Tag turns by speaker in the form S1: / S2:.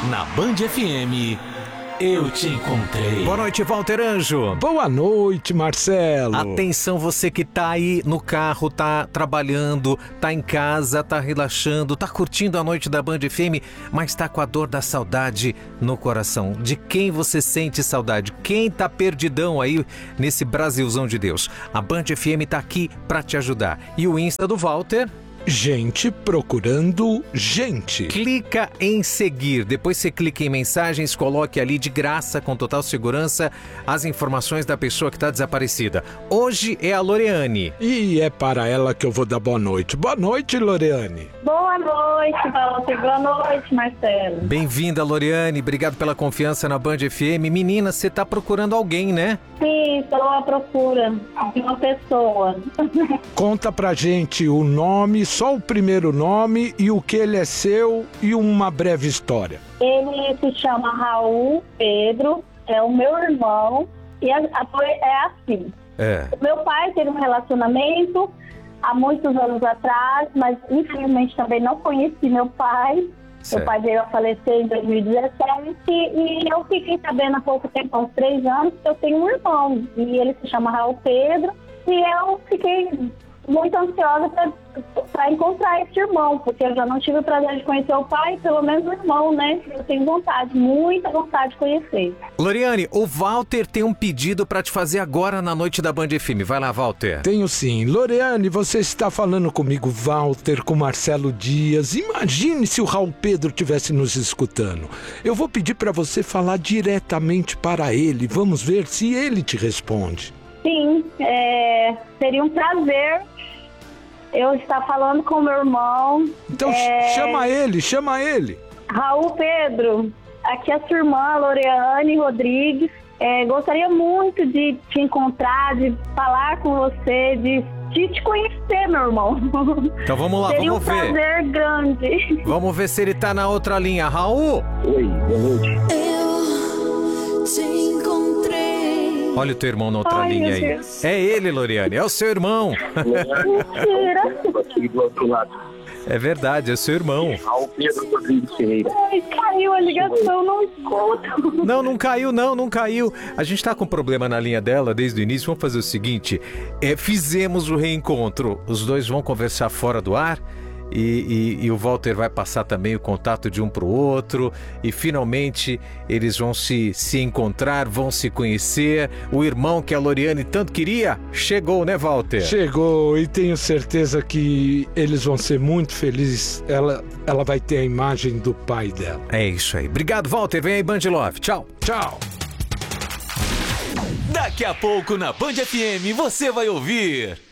S1: Na Band FM, eu te encontrei.
S2: Boa noite, Walter Anjo.
S3: Boa noite, Marcelo.
S2: Atenção, você que tá aí no carro, tá trabalhando, tá em casa, tá relaxando, tá curtindo a noite da Band FM, mas tá com a dor da saudade no coração. De quem você sente saudade? Quem tá perdidão aí nesse Brasilzão de Deus? A Band FM tá aqui pra te ajudar. E o Insta do Walter...
S3: Gente procurando gente.
S2: Clica em seguir, depois você clica em mensagens, coloque ali de graça, com total segurança, as informações da pessoa que está desaparecida. Hoje é a Loreane.
S3: E é para ela que eu vou dar boa noite. Boa noite, Loreane.
S4: Boa noite, Walter. Boa noite, Marcelo.
S2: Bem-vinda, Loreane. Obrigado pela confiança na Band FM. Menina, você está procurando alguém, né?
S4: Sim, estou à procura de uma pessoa.
S3: Conta pra gente o nome, só o primeiro nome e o que ele é seu e uma breve história.
S4: Ele se chama Raul Pedro, é o meu irmão e é assim. O meu pai teve um relacionamento há muitos anos atrás, mas infelizmente também não conheci meu pai. Meu pai veio a falecer em 2017 e eu fiquei sabendo há pouco tempo, há uns 3 anos, que eu tenho um irmão e ele se chama Raul Pedro e eu fiquei muito ansiosa para encontrar esse irmão, porque eu já não tive o prazer de conhecer o pai, pelo menos o irmão, né? Eu tenho vontade, muita vontade de conhecer.
S2: Loreane, o Walter tem um pedido para te fazer agora na noite da Band FM. Vai lá, Walter.
S3: Tenho sim. Loreane, você está falando comigo, Walter, com Marcelo Dias. Imagine se o Raul Pedro estivesse nos escutando. Eu vou pedir para você falar diretamente para ele. Vamos ver se ele te responde.
S4: Sim, seria um prazer eu estar falando com meu irmão.
S3: Então chama ele.
S4: Raul Pedro, aqui é a sua irmã, Loreane Rodrigues. Gostaria muito de te encontrar, de falar com você, de te conhecer, meu irmão.
S2: Então vamos lá,
S4: seria
S2: vamos ver.
S4: Seria um prazer grande.
S2: Vamos ver se ele tá na outra linha. Raul?
S5: Oi, boa noite.
S6: Eu te encontrei.
S2: Olha o teu irmão na outra linha aí.
S4: Deus.
S2: É ele, Loreane, é o seu irmão.
S4: Mentira.
S5: Aqui do outro lado.
S2: É verdade, é o seu irmão.
S5: Raul Pedro Rodrigues Ferreira.
S4: Ai, caiu a ligação, não escuto.
S2: Não caiu. A gente tá com problema na linha dela desde o início. Vamos fazer o seguinte, fizemos o reencontro. Os dois vão conversar fora do ar e o Walter vai passar também o contato de um pro outro e finalmente eles vão se encontrar, vão se conhecer. O irmão que a Loreane tanto queria chegou, né, Walter?
S3: Chegou, e tenho certeza que eles vão ser muito felizes. Ela vai ter a imagem do pai dela.
S2: É isso aí. Obrigado, Walter. Vem aí, Band Love. Tchau.
S3: Tchau.
S1: Daqui a pouco na Band FM você vai ouvir